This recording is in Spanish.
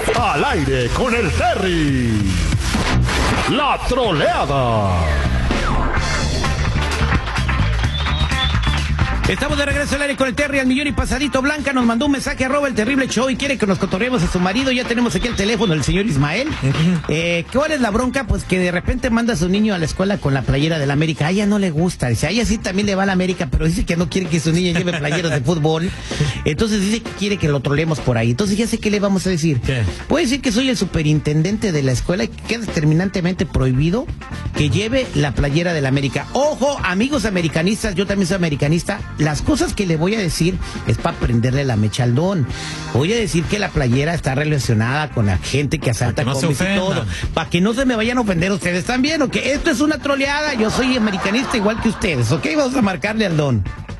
Al aire con el Terry. La troleada. Estamos de regreso al aire con el Terry al millón y pasadito. Blanca nos mandó un mensaje @ el terrible show y quiere que nos cotorreemos a su marido. Ya tenemos aquí el teléfono del señor Ismael. ¿Cuál es la bronca? Pues que de repente manda a su niño a la escuela con la playera del América. A ella no le gusta. Dice, a ella sí también le va a la América, pero dice que no quiere que su niña lleve playeras de fútbol. Entonces dice que quiere que lo trolemos por ahí. Entonces ya sé qué le vamos a decir. ¿Qué? Puede decir que soy el superintendente de la escuela y que queda terminantemente prohibido que lleve la playera del América. Ojo, amigos americanistas, yo también soy americanista. Las cosas que le voy a decir es para prenderle la mecha al don. Voy a decir que la playera está relacionada con la gente que asalta para que no combis se y todo. ofendan. Para que no se me vayan a ofender ustedes también, ¿ok? Esto es una troleada, yo soy americanista igual que ustedes, ¿ok? Vamos a marcarle al don.